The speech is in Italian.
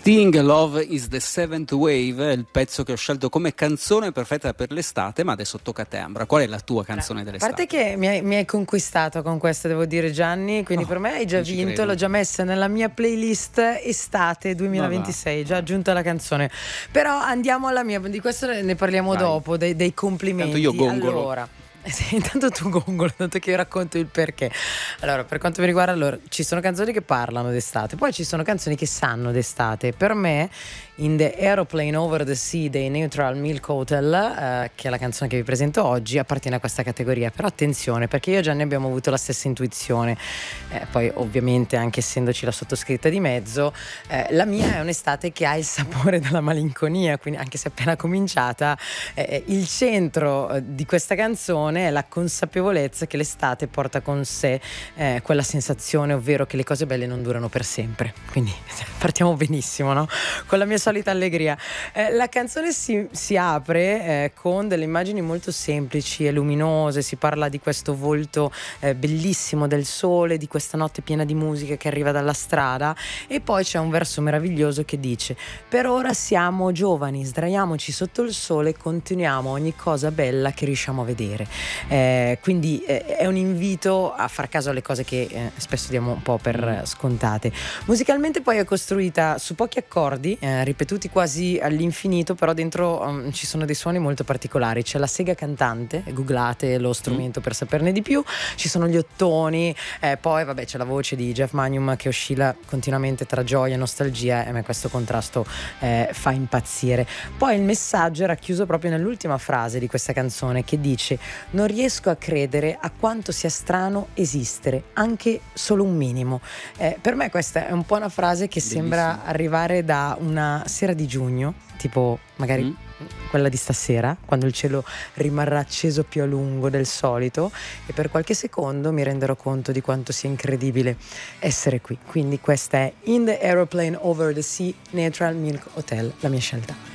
Sting, Love is the Seventh Wave, è il pezzo che ho scelto come canzone perfetta per l'estate, ma adesso tocca a te, Ambra. Qual è la tua canzone dell'estate? A parte che mi hai conquistato con questo, devo dire, Gianni, quindi per me hai già vinto, l'ho già messa nella mia playlist estate 2026, già aggiunta la canzone. Però andiamo alla mia, di questo ne parliamo dopo, dei complimenti. Tanto io gongolo. Allora, sì, intanto tu gongolo, tanto che io racconto il perché. Allora, per quanto mi riguarda, ci sono canzoni che parlano d'estate, poi ci sono canzoni che sanno d'estate. Per me, In the Aeroplane Over the Sea dei Neutral Milk Hotel, che è la canzone che vi presento oggi, appartiene a questa categoria. Però attenzione, perché io e Gianni abbiamo avuto la stessa intuizione, poi ovviamente anche essendoci la sottoscritta di mezzo, la mia è un'estate che ha il sapore della malinconia, quindi anche se appena cominciata, il centro di questa canzone è la consapevolezza che l'estate porta con sé quella sensazione, ovvero che le cose belle non durano per sempre. Quindi partiamo benissimo, no? Con la mia solita allegria. La canzone si apre con delle immagini molto semplici e luminose. Si parla di questo volto bellissimo del sole, di questa notte piena di musica che arriva dalla strada, e poi c'è un verso meraviglioso che dice: per ora siamo giovani, sdraiamoci sotto il sole e continuiamo ogni cosa bella che riusciamo a vedere. Quindi è un invito a far caso alle cose che spesso diamo un po' per scontate. Musicalmente poi è costruita su pochi accordi, ripetuti quasi all'infinito, però dentro ci sono dei suoni molto particolari. C'è la sega cantante, googlate lo strumento per saperne di più, ci sono gli ottoni, poi vabbè c'è la voce di Jeff Magnum che oscilla continuamente tra gioia e nostalgia, e a me questo contrasto fa impazzire. Poi il messaggio è racchiuso proprio nell'ultima frase di questa canzone, che dice: non riesco a credere a quanto sia strano esistere, anche solo un minimo. Per me questa è un po' una frase che sembra arrivare da una sera di giugno, tipo magari quella di stasera, quando il cielo rimarrà acceso più a lungo del solito, e per qualche secondo mi renderò conto di quanto sia incredibile essere qui. Quindi questa è In the Aeroplane Over the Sea, Neutral Milk Hotel, la mia scelta.